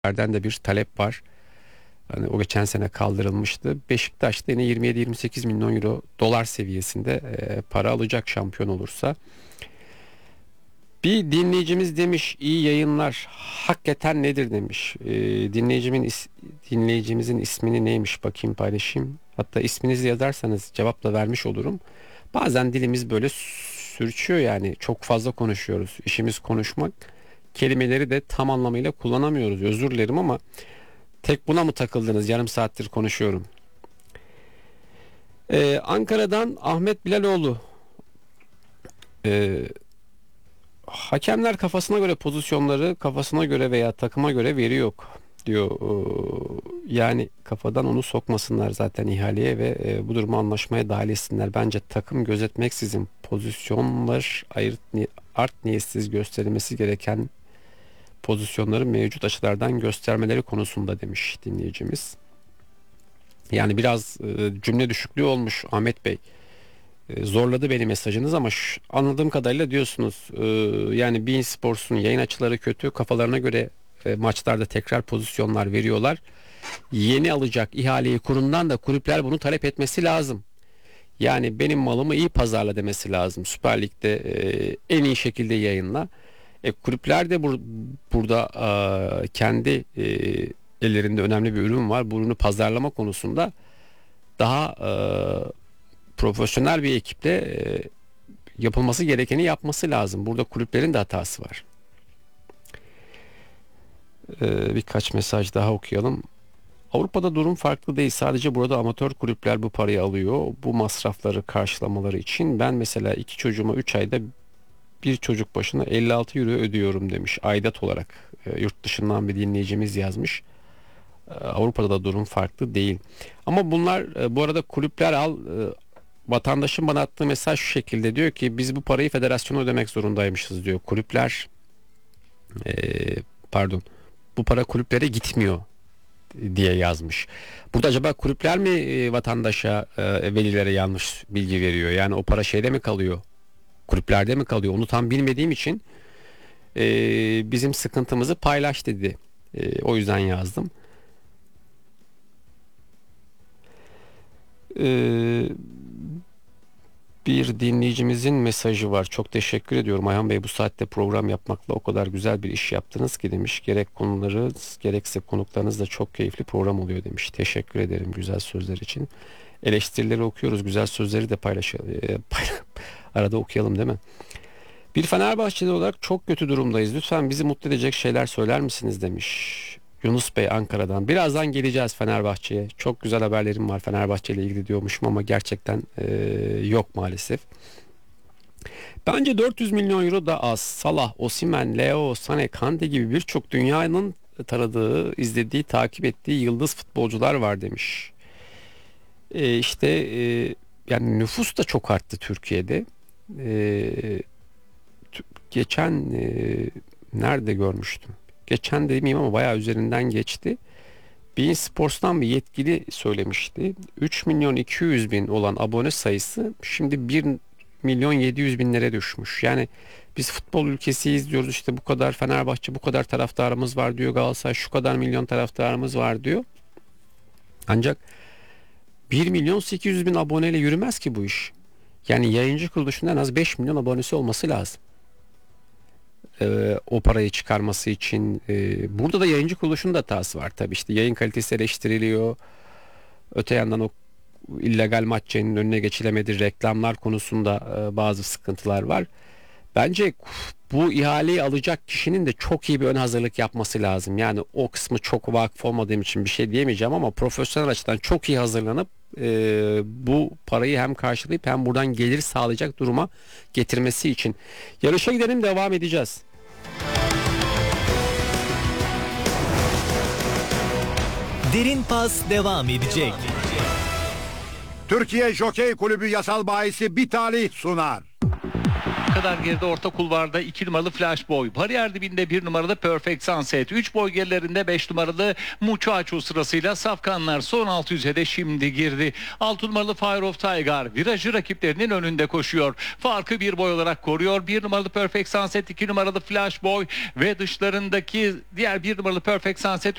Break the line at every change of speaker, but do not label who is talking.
kulüplerden de bir talep var. Hani o geçen sene kaldırılmıştı. Beşiktaş da yine 27-28 milyon euro dolar seviyesinde para alacak şampiyon olursa. Bir dinleyicimiz demiş iyi yayınlar hakikaten nedir demiş. Dinleyicimizin ismini neymiş bakayım paylaşayım. Hatta isminizi yazarsanız cevapla vermiş olurum. Bazen dilimiz böyle sürçüyor, yani çok fazla konuşuyoruz. İşimiz konuşmak. Kelimeleri de tam anlamıyla kullanamıyoruz. Özür dilerim ama tek buna mı takıldınız? Yarım saattir konuşuyorum. Ankara'dan Ahmet Bilaloğlu. Hakemler kafasına göre pozisyonları kafasına göre veya takıma göre veriyor diyor. Yani kafadan onu sokmasınlar zaten ihaleye ve bu durumu anlaşmaya dahil etsinler. Bence takım gözetmeksizin pozisyonlar art niyetsiz gösterilmesi gereken pozisyonları mevcut açılardan göstermeleri konusunda demiş dinleyicimiz. Yani biraz cümle düşüklüğü olmuş Ahmet Bey. Zorladı beni mesajınız ama anladığım kadarıyla diyorsunuz yani beIN Sports'un yayın açıları kötü, kafalarına göre maçlarda tekrar pozisyonlar veriyorlar. Yeni alacak ihaleyi kurumdan da kulüpler bunu talep etmesi lazım. Yani benim malımı iyi pazarla demesi lazım. Süper Lig'de en iyi şekilde yayınla. Kulüpler de burada kendi ellerinde önemli bir ürün var. Bu ürünü pazarlama konusunda daha profesyonel bir ekiple yapılması gerekeni yapması lazım. Burada kulüplerin de hatası var. Birkaç mesaj daha okuyalım. Avrupa'da durum farklı değil. Sadece burada amatör kulüpler bu parayı alıyor. Bu masrafları karşılamaları için ben mesela 2 çocuğuma 3 ayda bir çocuk başına 56 euro ödüyorum demiş. Aidat olarak yurt dışından bir dinleyicimiz yazmış. Avrupa'da da durum farklı değil. Ama bunlar bu arada kulüpler vatandaşın bana attığı mesaj şu şekilde, diyor ki biz bu parayı federasyona ödemek zorundaymışız diyor. Kulüpler pardon, bu para kulüplere gitmiyor diye yazmış. Burada acaba kulüpler mi vatandaşa, velilere yanlış bilgi veriyor? Yani o para şeyde mi kalıyor? Kulüplerde mi kalıyor? Onu tam bilmediğim için bizim sıkıntımızı paylaş dedi. O yüzden yazdım. Bir dinleyicimizin mesajı var. Çok teşekkür ediyorum Ayhan Bey, bu saatte program yapmakla o kadar güzel bir iş yaptınız ki demiş. Gerek konuları gerekse konuklarınız da çok keyifli program oluyor demiş. Teşekkür ederim güzel sözler için. Eleştirileri okuyoruz, güzel sözleri de paylaşalım. Arada okuyalım değil mi? Bir Fenerbahçeli olarak çok kötü durumdayız. Lütfen bizi mutlu edecek şeyler söyler misiniz demiş. Yunus Bey Ankara'dan. Birazdan geleceğiz Fenerbahçe'ye. Çok güzel haberlerim var Fenerbahçe ile ilgili diyormuşum ama gerçekten yok maalesef. Bence 400 milyon euro da az. Salah, Osimhen, Leo, Sané, Kante gibi birçok dünyanın tanıdığı, izlediği, takip ettiği yıldız futbolcular var demiş. Yani nüfus da çok arttı Türkiye'de. Geçen nerede görmüştüm? Geçen demeyeyim ama bayağı üzerinden geçti. beIN Sports'tan bir yetkili söylemişti. 3 milyon 200 bin olan abone sayısı şimdi 1 milyon 700 binlere düşmüş. Yani biz futbol ülkesiyiz diyoruz, işte bu kadar Fenerbahçe bu kadar taraftarımız var diyor, Galatasaray şu kadar milyon taraftarımız var diyor. Ancak 1 milyon 800 bin aboneyle yürümez ki bu iş. Yani yayıncı kuruluşun en az 5 milyon abonesi olması lazım. O parayı çıkarması için burada da yayıncı kuruluşun da hatası var tabii, işte yayın kalitesi eleştiriliyor, öte yandan o illegal maç yayının önüne geçilemedi, reklamlar konusunda bazı sıkıntılar var. Bence bu ihaleyi alacak kişinin de çok iyi bir ön hazırlık yapması lazım. Yani o kısmı çok vakıf olmadığım için bir şey diyemeyeceğim ama profesyonel açıdan çok iyi hazırlanıp bu parayı hem karşılayıp hem buradan gelir sağlayacak duruma getirmesi için. Yarışa gidelim, devam edeceğiz.
Derin Pas devam edecek.
Türkiye Jokey Kulübü yasal bahisi bir talih sunar. kadar geride orta kulvarda 2 numaralı Flash Boy. Bariyer dibinde 1 numaralı Perfect Sunset. 3 boy gerilerinde 5 numaralı Muchacho sırasıyla safkanlar son 600'e de şimdi girdi. 6 numaralı Fire of Tiger virajı rakiplerinin önünde koşuyor. Farkı 1 boy olarak koruyor. 1 numaralı Perfect Sunset, 2 numaralı Flash Boy ve dışlarındaki diğer 1 numaralı Perfect Sunset